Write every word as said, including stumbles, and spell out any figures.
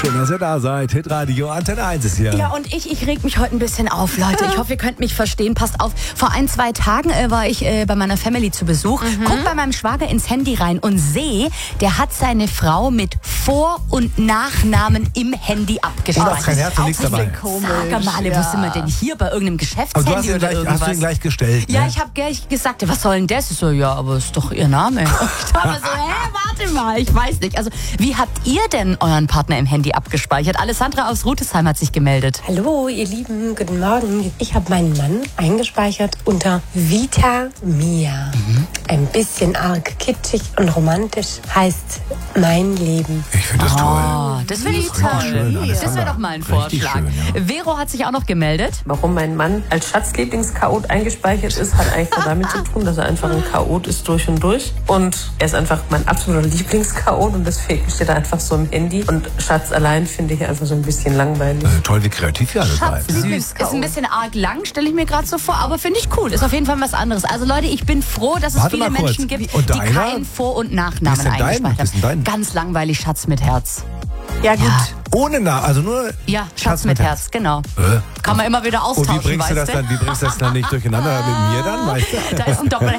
Schön, dass ihr da seid. Hitradio Antenne eins ist hier. Ja, und ich, ich reg mich heute ein bisschen auf, Leute. Ich hoffe, ihr könnt mich verstehen. Passt auf. Vor ein, zwei Tagen äh, war ich äh, bei meiner Family zu Besuch. Mhm. Guck bei meinem Schwager ins Handy rein und sehe, der hat seine Frau mit Vor- und Nachnamen im Handy abgespeichert. Und auch kein Herz und nichts dabei. Komisch. Sag mal, ja. Wo sind wir denn hier? Bei irgendeinem Geschäftshandy aber du hast ihn oder gleich, irgendwas? hast du ihn gleich gestellt, ne? Ja, ich habe gleich gesagt, was soll denn das? Ich so, ja, aber ist doch ihr Name. Und ich dachte so, hä, warte mal, ich weiß nicht. Also, wie habt ihr denn euren Partner im Handy abgespeichert? Alessandra aus Rutesheim hat sich gemeldet. Hallo, ihr Lieben, guten Morgen. Ich habe meinen Mann eingespeichert unter Vita Mia. Mhm. Ein bisschen arg kitschig und romantisch, heißt mein Leben. Ich finde das oh, toll. Das finde ich toll. Schön, das wäre doch mal ein Vorschlag. Schön, ja. Vero hat sich auch noch gemeldet. Warum mein Mann als Schatzlieblingschaot eingespeichert ist, hat eigentlich damit zu tun, dass er einfach ein Chaot ist durch und durch. Und er ist einfach mein absoluter Lieblingschaot und deswegen steht er einfach so im Handy. Und Schatz allein finde ich einfach so ein bisschen langweilig. Also toll, wie kreativ ihr alle seid. Süß. Ist ein bisschen arg lang, stelle ich mir gerade so vor, aber finde ich cool. Ist auf jeden Fall was anderes. Also Leute, ich bin froh, dass es Warte viele mal kurz. Menschen gibt, Und die deiner? keinen Vor- und Nachnamen Wie ist denn dein? eingespeichert Wie ist denn dein? haben. Ganz langweilig, Schatz mit Herz. Ja, gut. Ja. Ohne Namen, also nur Ja, Schatz, Schatz mit, mit Herz, Herz, genau. Äh? Kann man immer wieder austauschen, Und wie bringst du das weißt dann, wie bringst du das dann nicht durcheinander mit mir dann, weißt du? Da ist ein Doppel